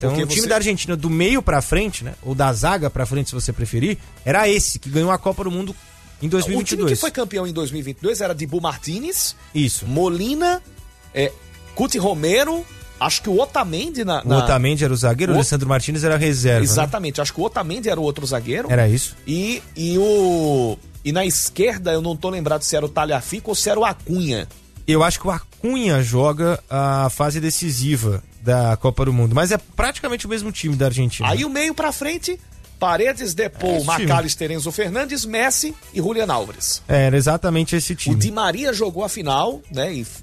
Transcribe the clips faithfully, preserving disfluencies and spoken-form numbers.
Então Porque o time você... da Argentina do meio pra frente, né? Ou da zaga pra frente, se você preferir, era esse que ganhou a Copa do Mundo em dois mil e vinte e dois. O time que foi campeão em dois mil e vinte e dois era Dibu Martínez, Isso. Molina, é, Cuti Romero, acho que o Otamendi na... na... O Otamendi era o zagueiro, o, o Alessandro Martínez era a reserva. Exatamente, né? Acho que o Otamendi era o outro zagueiro. Era isso. E, e, o... e na esquerda, eu não tô lembrado se era o Tagliafico ou se era o Acunha. Eu acho que o Acunha joga a fase decisiva da Copa do Mundo, mas é praticamente o mesmo time da Argentina. Aí o meio pra frente, Paredes, Depou, é McAllister, Enzo Fernandes, Messi e Julián Álvares. É, era exatamente esse time. O Di Maria jogou a final, né? E...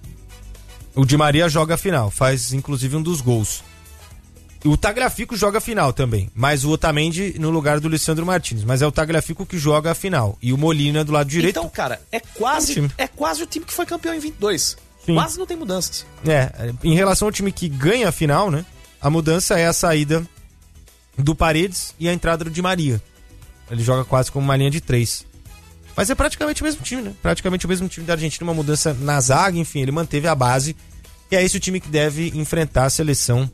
O Di Maria joga a final, faz inclusive um dos gols. O Tagliafico joga a final também, mas o Otamendi no lugar do Lisandro Martínez, mas é o Tagliafico que joga a final e o Molina do lado direito. Então, cara, é quase, é, é quase o time que foi campeão em vinte e dois. Sim. Quase não tem mudanças. É, em relação ao time que ganha a final, né? A mudança é a saída do Paredes e a entrada do Di Maria. Ele joga quase como uma linha de três. Mas é praticamente o mesmo time, né? Praticamente o mesmo time da Argentina, uma mudança na zaga, enfim, ele manteve a base. E é esse o time que deve enfrentar a seleção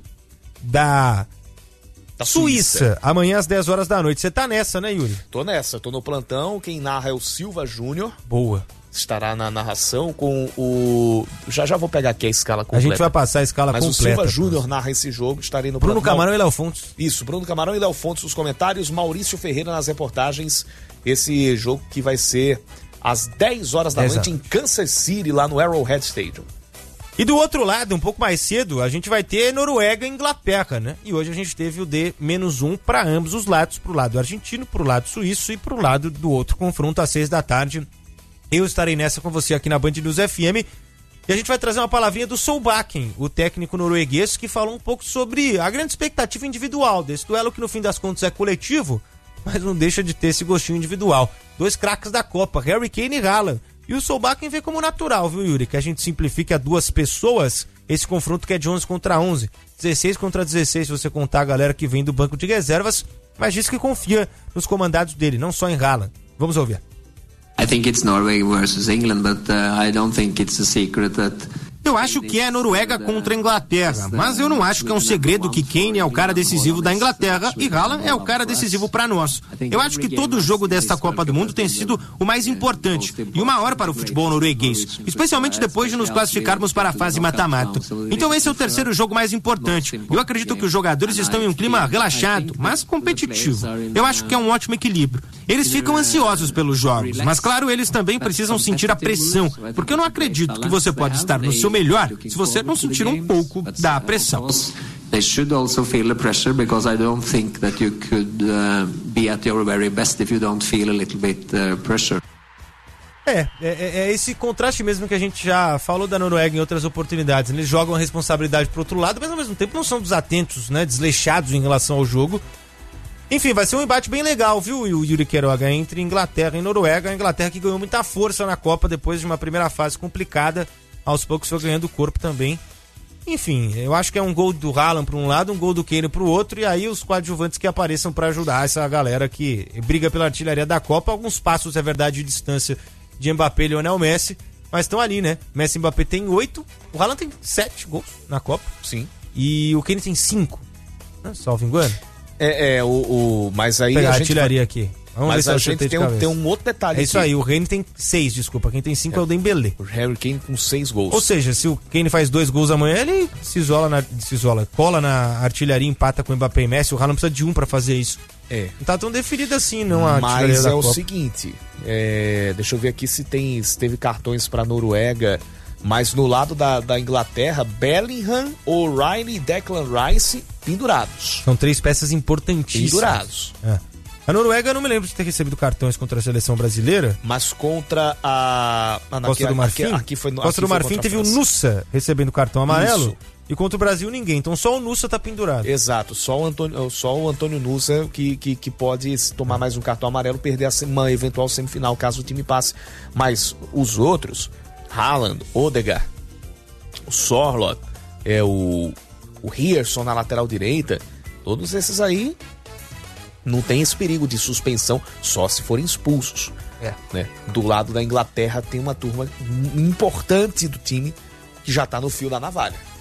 da, da Suíça. Suíça, amanhã às dez horas da noite. Você tá nessa, né, Yuri? Tô nessa, tô no plantão. Quem narra é o Silva Júnior. Boa. Estará na narração com o... Já já vou pegar aqui a escala completa. A gente vai passar a escala Mas completa. Mas o Silva Júnior narra esse jogo, estarei no Bruno plantão. Camarão e Léo Fontes. Isso, Bruno Camarão e Léo Fontes nos comentários, Maurício Ferreira nas reportagens. Esse jogo que vai ser às dez horas da Exato. noite em Kansas City, lá no Arrowhead Stadium. E do outro lado, um pouco mais cedo, a gente vai ter Noruega e Inglaterra, né? E hoje a gente teve o D menos um para ambos os lados, pro lado argentino, pro lado suíço e pro lado do outro confronto às seis da tarde. Eu estarei nessa com você aqui na Band News F M. E a gente vai trazer uma palavrinha do Solbakken, o técnico norueguês, que falou um pouco sobre a grande expectativa individual desse duelo, que no fim das contas é coletivo, mas não deixa de ter esse gostinho individual. Dois craques da Copa, Harry Kane e Haaland. E o Solbakken vê como natural, viu, Yuri? Que a gente simplifique a duas pessoas esse confronto que é de onze contra onze. dezesseis contra dezesseis, se você contar a galera que vem do banco de reservas, mas diz que confia nos comandados dele, não só em Haaland. Vamos ouvir. I think it's Norway versus England, but uh, I don't think it's a secret that... Eu acho que é Noruega contra a Inglaterra, mas eu não acho que é um segredo que Kane é o cara decisivo da Inglaterra e Haaland é o cara decisivo para nós. Eu acho que todo jogo desta Copa do Mundo tem sido o mais importante e o maior para o futebol norueguês, especialmente depois de nos classificarmos para a fase mata-mata. Então esse é o terceiro jogo mais importante. Eu acredito que os jogadores estão em um clima relaxado, mas competitivo. Eu acho que é um ótimo equilíbrio. Eles ficam ansiosos pelos jogos, mas claro, eles também precisam sentir a pressão, porque eu não acredito que você pode estar no seu melhor se você não sentir um pouco da pressão. They should also feel the pressure because I don't think that you could uh, be at your very best if you don't feel a little bit uh, pressure. É, é, é esse contraste mesmo que a gente já falou da Noruega em outras oportunidades. Eles jogam a responsabilidade pro outro lado, mas ao mesmo tempo não são desatentos, né, desleixados em relação ao jogo. Enfim, vai ser um embate bem legal, viu, Yuri Queiroga, entre Inglaterra e Noruega. A Inglaterra que ganhou muita força na Copa depois de uma primeira fase complicada. Aos poucos foi ganhando corpo também. Enfim, eu acho que é um gol do Haaland para um lado, um gol do Kane para o outro, e aí os coadjuvantes que apareçam para ajudar essa galera que briga pela artilharia da Copa. Alguns passos, é verdade, de distância de Mbappé e Lionel Messi, mas estão ali, né? Messi e Mbappé tem oito, o Haaland tem sete gols na Copa. Sim. E o Kane tem cinco, né? Salvo engano. É, é o, o, mas aí Pegar a a gente artilharia vai... aqui. Vamos Mas ver a se gente tem um, tem um outro detalhe. É isso aqui. aí, o Kane tem seis, desculpa. Quem tem cinco é, é o Dembélé. O Harry Kane com seis gols. Ou seja, se o Kane faz dois gols amanhã, ele se isola, na, se isola, cola na artilharia, empata com o Mbappé e Messi. O Haaland precisa de um pra fazer isso. É. Não tá tão definido assim, não, a artilharia Mas da é o Copa. seguinte, é, deixa eu ver aqui se, tem, se teve cartões pra Noruega, mas no lado da, da Inglaterra, Bellingham, O'Reilly e Declan Rice pendurados. São três peças importantíssimas. Pendurados. É. A Noruega, eu não me lembro de ter recebido cartões contra a seleção brasileira. Mas contra a... Ah, não, Costa aqui, do Marfim? Aqui, aqui foi, Costa aqui do foi Marfim teve o França. Nussa recebendo cartão amarelo. Isso. E contra o Brasil ninguém. Então só o Nussa tá pendurado. Exato, só o Antônio, só o Antônio Nussa que, que, que pode tomar mais um cartão amarelo, perder a uma eventual semifinal, caso o time passe. Mas os outros, Haaland, Odegaard, o Sorloth, é, o, o Ryerson na lateral direita, todos esses aí não tem esse perigo de suspensão, só se forem expulsos. É. Né? Do lado da Inglaterra tem uma turma importante do time que já tá no fio da navalha.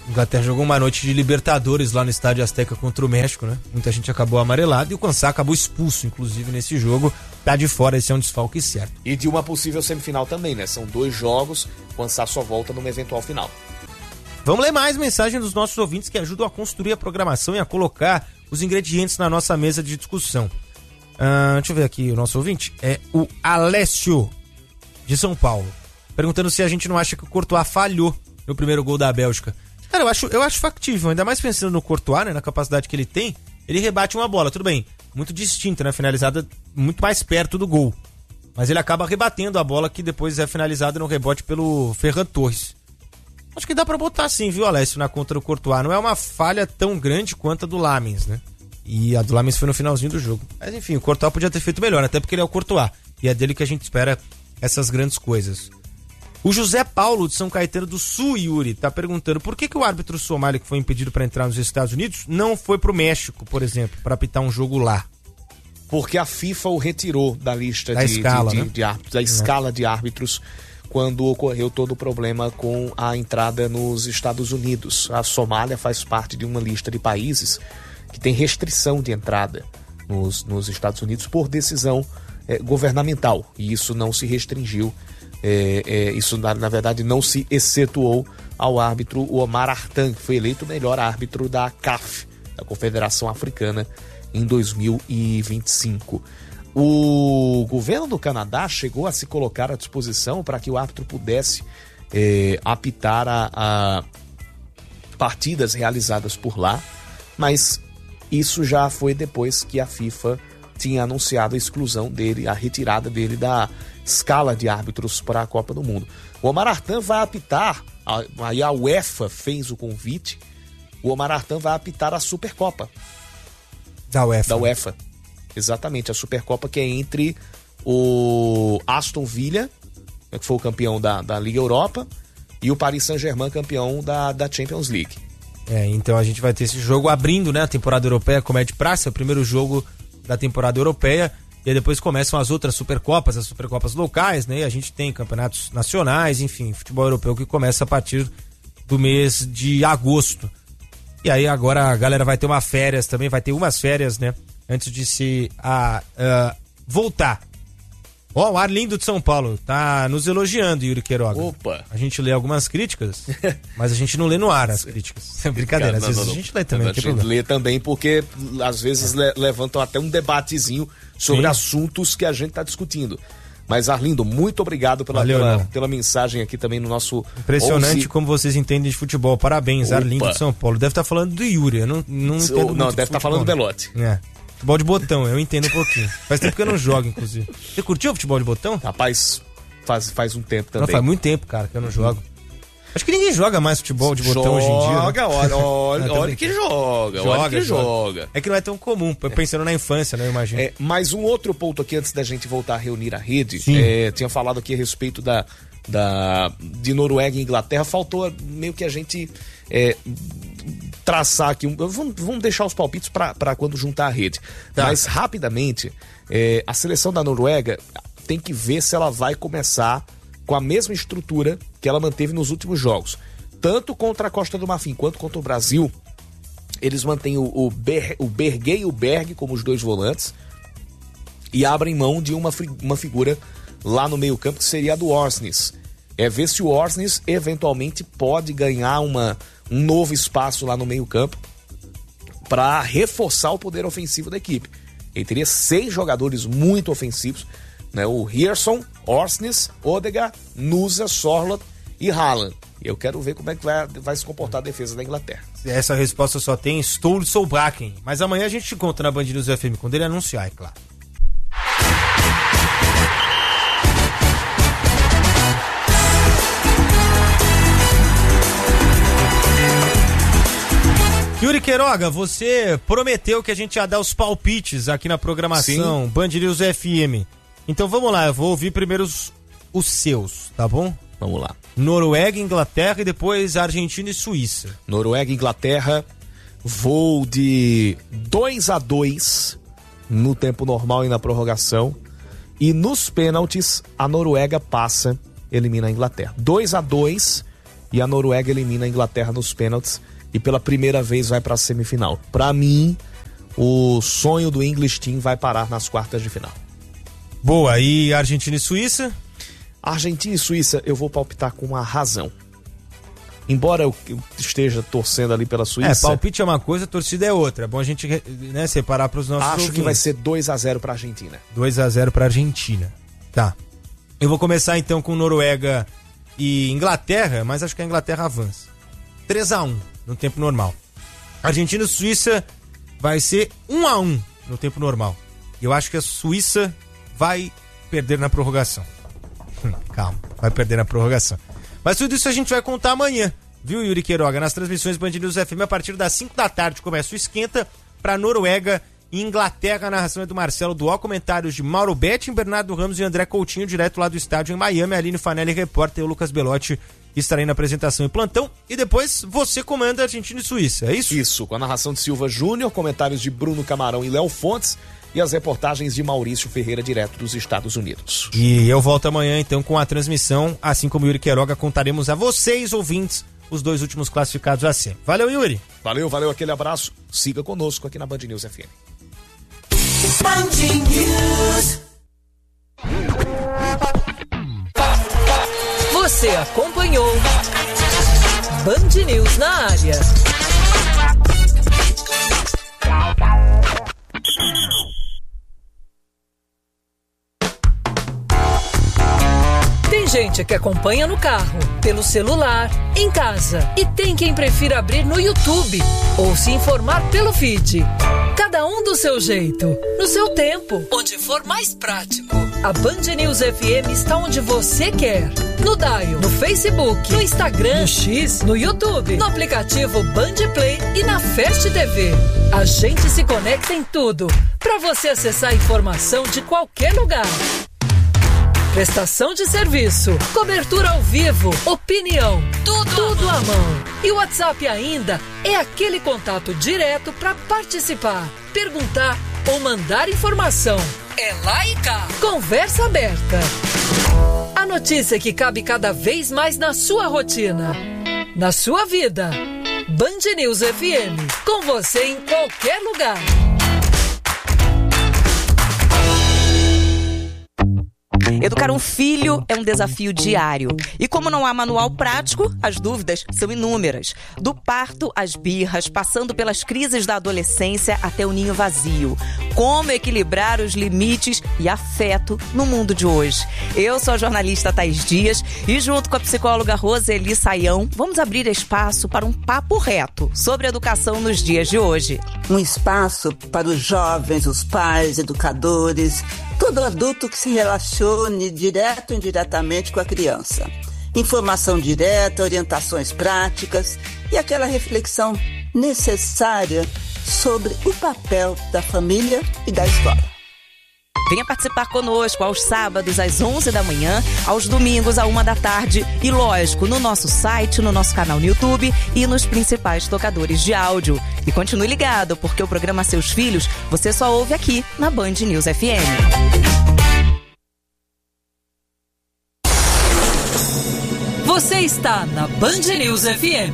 A Inglaterra jogou uma noite de Libertadores lá no Estádio Azteca contra o México, né? Muita gente acabou amarelado e o Quansah acabou expulso, inclusive, nesse jogo. Tá de fora, esse é um desfalque certo. E de uma possível semifinal também, né? São dois jogos, o Quansah só volta numa eventual final. Vamos ler mais mensagens dos nossos ouvintes que ajudam a construir a programação e a colocar os ingredientes na nossa mesa de discussão. Uh, deixa eu ver aqui o nosso ouvinte. É o Alessio, de São Paulo, perguntando se a gente não acha que o Courtois falhou no primeiro gol da Bélgica. Cara, eu acho, eu acho factível, ainda mais pensando no Courtois, né, na capacidade que ele tem. Ele rebate uma bola, tudo bem, muito distinta, né, finalizada muito mais perto do gol. Mas ele acaba rebatendo a bola que depois é finalizada no rebote pelo Ferran Torres. Acho que dá pra botar sim, viu, Alessio, na conta do Courtois. Não é uma falha tão grande quanto a do Lamens, né? E a do Lamens foi no finalzinho do jogo. Mas enfim, o Courtois podia ter feito melhor, até porque ele é o Courtois. E é dele que a gente espera essas grandes coisas. O José Paulo, de São Caetano do Sul, Yuri, tá perguntando por que, que o árbitro somali que foi impedido para entrar nos Estados Unidos não foi pro México, por exemplo, para apitar um jogo lá. Porque a FIFA o retirou da lista da de, escala, de, né? de, de árbitros, da escala de árbitros, quando ocorreu todo o problema com a entrada nos Estados Unidos. A Somália faz parte de uma lista de países que tem restrição de entrada nos, nos Estados Unidos por decisão é, governamental, e isso não se restringiu, é, é, isso na, na verdade não se excetuou ao árbitro Omar Artan, que foi eleito o melhor árbitro da C A F, da Confederação Africana, em dois mil e vinte e cinco. O governo do Canadá chegou a se colocar à disposição para que o árbitro pudesse é, apitar a, a partidas realizadas por lá, mas isso já foi depois que a FIFA tinha anunciado a exclusão dele, a retirada dele da escala de árbitros para a Copa do Mundo. O Omar Artan vai apitar, aí a UEFA fez o convite, o Omar Artan vai apitar a Supercopa. Da UEFA. Da UEFA, exatamente, a Supercopa que é entre o Aston Villa, que foi o campeão da, da Liga Europa, e o Paris Saint-Germain, campeão da, da Champions League. É, então a gente vai ter esse jogo abrindo, né, a temporada europeia, como é de praxe, é o primeiro jogo da temporada europeia, e aí depois começam as outras Supercopas, as Supercopas locais, né, e a gente tem campeonatos nacionais, enfim, futebol europeu que começa a partir do mês de agosto. E aí agora a galera vai ter uma férias também, vai ter umas férias, né, antes de se a, a voltar. Ó, oh, o Arlindo de São Paulo tá nos elogiando, Yuri Queiroga. Opa! A gente lê algumas críticas, mas a gente não lê no ar as críticas. É brincadeira, às não, vezes não, não. a gente lê também, a não tem gente problema. lê também porque às vezes é. le- levantam até um debatezinho sobre Sim. assuntos que a gente tá discutindo. Mas Arlindo, muito obrigado pela, Valeu, pela, não. pela mensagem aqui também no nosso... Impressionante onze... como vocês entendem de futebol. Parabéns, Opa. Arlindo de São Paulo. Deve estar falando do Yuri, eu não, não entendo Ou, muito Não, de deve estar futebol, falando do né? Belotti. É. Futebol de botão, eu entendo um pouquinho. Faz tempo que eu não jogo, inclusive. Você curtiu o futebol de botão? Rapaz, faz, faz um tempo Não, também. faz muito tempo, cara, que eu não jogo. Acho que ninguém joga mais futebol de botão hoje em dia. Né? Joga, olha, olha, Não, tô olha que brincando. joga, olha que joga. É que não é tão comum, pensando na infância, né, eu imagino. É, mas um outro ponto aqui, antes da gente voltar a reunir a rede, Sim. é, tinha falado aqui a respeito da, da, de Noruega e Inglaterra, faltou meio que a gente é, traçar aqui, um, vamos, vamos deixar os palpites para quando juntar a rede. Tá. Mas rapidamente, é, a seleção da Noruega tem que ver se ela vai começar com a mesma estrutura que ela manteve nos últimos jogos. Tanto contra a Costa do Marfim quanto contra o Brasil, eles mantêm o, o, Ber, o Berge e o Berg como os dois volantes e abrem mão de uma, uma figura lá no meio campo que seria a do Orsnes. É ver se o Orsnes eventualmente pode ganhar uma, um novo espaço lá no meio campo para reforçar o poder ofensivo da equipe. Ele teria seis jogadores muito ofensivos, né? O Hierson, Orsnes, Odegaard, Nusa, Sorloth e Haaland. Eu quero ver como é que vai, vai se comportar a defesa da Inglaterra. Essa resposta só tem Ståle Solbakken. Mas amanhã a gente te conta na Band News F M, quando ele anunciar, é claro. Yuri Queiroga, você prometeu que a gente ia dar os palpites aqui na programação. Sim. Band News F M. Então vamos lá, eu vou ouvir primeiro os, os seus, tá bom? Vamos lá. Noruega, Inglaterra e depois Argentina e Suíça. Noruega e Inglaterra, vou de dois a dois no tempo normal e na prorrogação. E nos pênaltis, a Noruega passa, elimina a Inglaterra. dois a dois e a Noruega elimina a Inglaterra nos pênaltis e pela primeira vez vai para a semifinal. Para mim, o sonho do English Team vai parar nas quartas de final. Boa, e Argentina e Suíça? Argentina e Suíça, eu vou palpitar com a razão. Embora eu esteja torcendo ali pela Suíça... É, palpite é uma coisa, torcida é outra. É bom a gente, né, separar para os nossos Acho ouvintes. que vai ser dois a zero para a Argentina. dois a zero para a Argentina. Tá. Eu vou começar então com Noruega e Inglaterra, mas acho que a Inglaterra avança. três a um no tempo normal. Argentina e Suíça vai ser um a um no tempo normal. Eu acho que a Suíça vai perder na prorrogação. Calma, vai perder na prorrogação. Mas tudo isso a gente vai contar amanhã, viu, Yuri Queiroga? Nas transmissões Band News F M, a partir das cinco da tarde começa o esquenta para Noruega e Inglaterra. A narração é do Marcelo Duó, comentários de Mauro Betting, Bernardo Ramos e André Coutinho, direto lá do estádio em Miami. Aline Fanelli, repórter, e o Lucas Belotti estarei na apresentação e plantão. E depois você comanda Argentina e Suíça, é isso? Isso, com a narração de Silva Júnior, comentários de Bruno Camarão e Léo Fontes e as reportagens de Maurício Ferreira, direto dos Estados Unidos. E eu volto amanhã então com a transmissão, assim como Yuri Queiroga, contaremos a vocês, ouvintes, os dois últimos classificados a sempre. Valeu, Yuri! Valeu, valeu, aquele abraço. Siga conosco aqui na Band News F M. Band News. Você acompanhou Band News na área. Tem gente que acompanha no carro, pelo celular, em casa. E tem quem prefira abrir no YouTube ou se informar pelo feed. Cada um do seu jeito, no seu tempo, onde for mais prático. A Band News F M está onde você quer. No Dial, no Facebook, no Instagram, no X, no YouTube, no aplicativo Band Play e na Fast T V. A gente se conecta em tudo, para você acessar a informação de qualquer lugar. Prestação de serviço, cobertura ao vivo, opinião, tudo, tudo à mão. E o WhatsApp ainda é aquele contato direto para participar, perguntar ou mandar informação. É lá e cá. Conversa aberta. A notícia que cabe cada vez mais na sua rotina, na sua vida. Band News F M, com você em qualquer lugar. Educar um filho é um desafio diário. E como não há manual prático, as dúvidas são inúmeras. Do parto às birras, passando pelas crises da adolescência até o ninho vazio. Como equilibrar os limites e afeto no mundo de hoje? Eu sou a jornalista Thaís Dias e junto com a psicóloga Roseli Saião, vamos abrir espaço para um papo reto sobre educação nos dias de hoje. Um espaço para os jovens, os pais, educadores, todo adulto que se relacione direto ou indiretamente com a criança. Informação direta, orientações práticas e aquela reflexão necessária sobre o papel da família e da escola. Venha participar conosco aos sábados às onze da manhã, aos domingos à uma da tarde e, lógico, no nosso site, no nosso canal no YouTube e nos principais tocadores de áudio. E continue ligado, porque o programa Seus Filhos você só ouve aqui na Band News F M. Você está na Band News F M.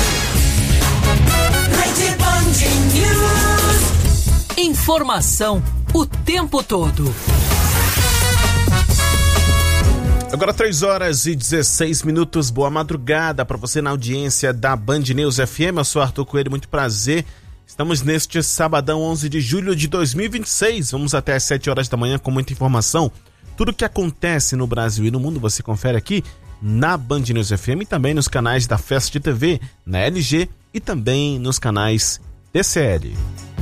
Rede Band News. Informação o tempo todo. Agora três horas e dezesseis minutos, boa madrugada para você na audiência da Band News F M. Eu sou Arthur Coelho, muito prazer. Estamos neste sabadão onze de julho de dois mil e vinte e seis. Vamos até às sete horas da manhã com muita informação. Tudo o que acontece no Brasil e no mundo você confere aqui na Band News F M e também nos canais da Fast T V, na L G e também nos canais T C L.